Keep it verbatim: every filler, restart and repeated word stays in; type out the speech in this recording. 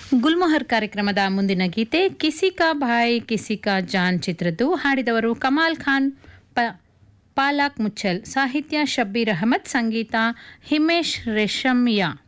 ಗುಲ್ಮೊಹರ್ ಕಾರ್ಯಕ್ರಮದ ಮುಂದಿನ ಗೀತೆ ಕಿಸಿ ಕಾ ಭಾಯ್ ಕಿಸಿ ಕಾ ಜಾನ್ ಚಿತ್ರದ್ದು. ಹಾಡಿದವರು ಕಮಾಲ್ ಖಾನ್, ಪ ಪಾಲಾಕ್ ಮುಚ್ಚಲ್. ಸಾಹಿತ್ಯ ಶಬ್ಬೀರ್ ಅಹಮದ್, ಸಂಗೀತ ಹಿಮೇಶ್ ರೇಷಮಿಯಾ.